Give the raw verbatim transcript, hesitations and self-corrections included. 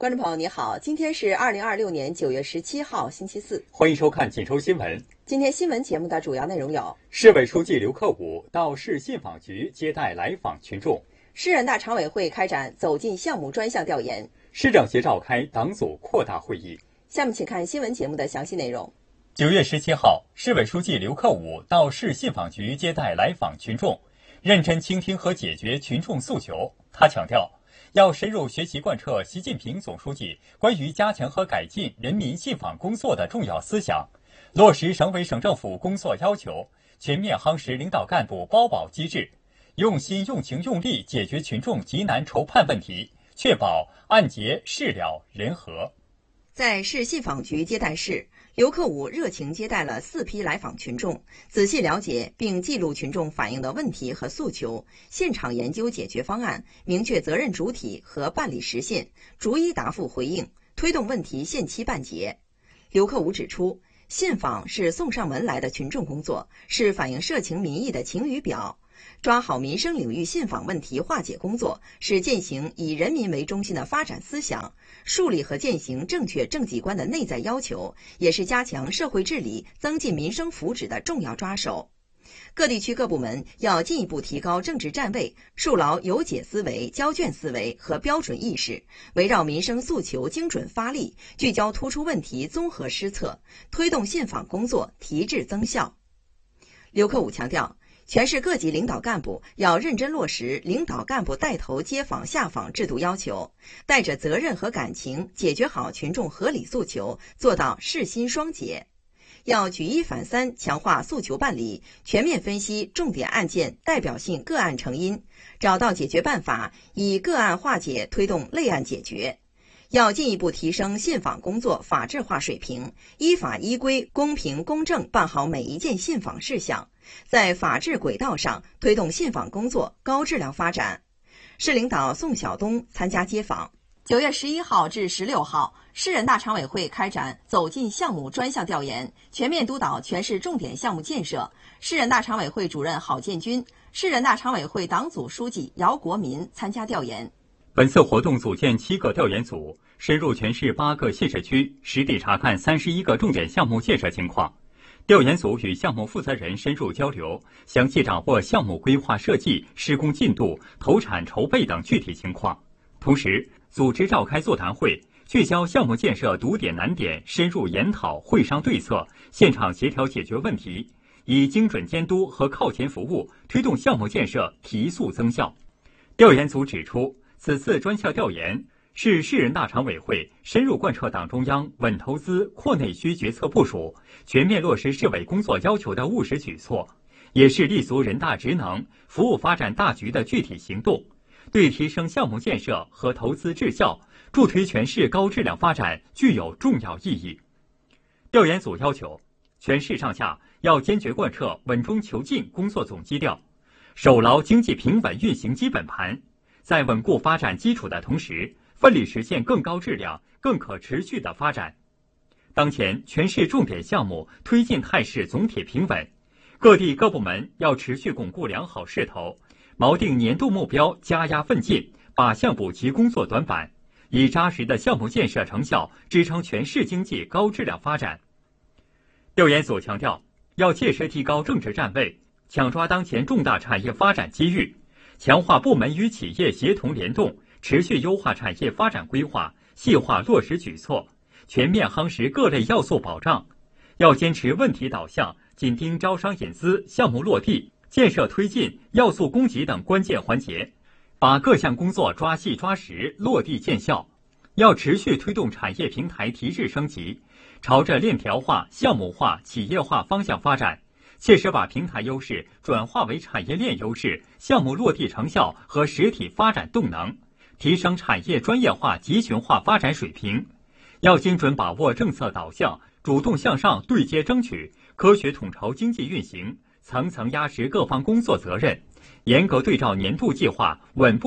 观众朋友你好，今天是二零二六年九月十七号星期四， 欢迎收看锦州新闻。 今天新闻节目的主要内容有： 市委书记刘克武到市信访局接待来访群众； 市人大常委会开展走进项目专项调研； 市政协召开党组扩大会议。 下面请看新闻节目的详细内容。 九月十七号，市委书记刘克武到市信访局接待来访群众，认真倾听和解决群众诉求。他强调，要深入学习贯彻习近平总书记关于加强和改进人民信访工作的重要思想，落实省委省政府工作要求，全面夯实领导干部包保机制，用心用情用力解决群众急难愁盼问题，确保案结事了人和。 在市信访局接待室，刘克武热情接待了四批来访群众，仔细了解并记录群众反映的问题和诉求，现场研究解决方案，明确责任主体和办理时限，逐一答复回应，推动问题限期办结。刘克武指出，信访是送上门来的群众工作，是反映社情民意的晴雨表。抓好民生领域信访问题化解工作，是践行以人民为中心的发展思想，树立和践行正确政绩观的内在要求，也是加强社会治理、增进民生福祉的重要抓手。各地区各部门要进一步提高政治站位，树牢有解思维、交卷思维和标准意识，围绕民生诉求精准发力，聚焦突出问题综合施策，推动信访工作提质增效。刘克武强调，全市各级领导干部要认真落实领导干部带头接访下访制度要求，带着责任和感情解决好群众合理诉求，做到事心双结。要举一反三，强化诉求办理，全面分析重点案件代表性个案成因，找到解决办法，以个案化解推动类案解决。要进一步提升信访工作法治化水平，依法依规、公平公正办好每一件信访事项，在法治轨道上推动信访工作高质量发展。市领导宋晓东参加接访。九月十一号至十六号，市人大常委会开展走进项目专项调研，全面督导全市重点项目建设。市人大常委会主任郝建军、市人大常委会党组书记姚国民参加调研。 本次活动组建七个调研组，深入全市八个县市区，实地查看三十一个重点项目建设情况。调研组与项目负责人深入交流，详细掌握项目规划设计、施工进度、投产筹备等具体情况。同时，组织召开座谈会，聚焦项目建设堵点难点，深入研讨、会商对策，现场协调解决问题，以精准监督和靠前服务推动项目建设提速增效。调研组指出，此次专项调研是市人大常委会深入贯彻党中央稳投资、扩内需决策部署，全面落实市委工作要求的务实举措，也是立足人大职能、服务发展大局的具体行动，对提升项目建设和投资质效、助推全市高质量发展具有重要意义。调研组要求，全市上下要坚决贯彻稳中求进工作总基调，守牢经济平稳运行基本盘，在稳固发展基础的同时，奋力实现更高质量、更可持续的发展。当前全市重点项目推进态势总体平稳，各地各部门要持续巩固良好势头，锚定年度目标，加压奋进，靶向补齐工作短板，以扎实的项目建设成效支撑全市经济高质量发展。调研组强调，要切实提高政治站位，抢抓当前重大产业发展机遇，强化部门与企业协同联动，持续优化产业发展规划，细化落实举措，全面夯实各类要素保障。要坚持问题导向，紧盯招商引资、项目落地、建设推进、要素供给等关键环节，把各项工作抓细抓实，落地见效。要持续推动产业平台提质升级，朝着链条化、项目化、企业化方向发展，切实把平台优势转化为产业链优势、项目落地成效和实体发展动能，提升产业专业化、集群化发展水平。要精准把握政策导向，主动向上对接争取，科学统筹经济运行，层层压实各方工作责任，严格对照年度计划，稳步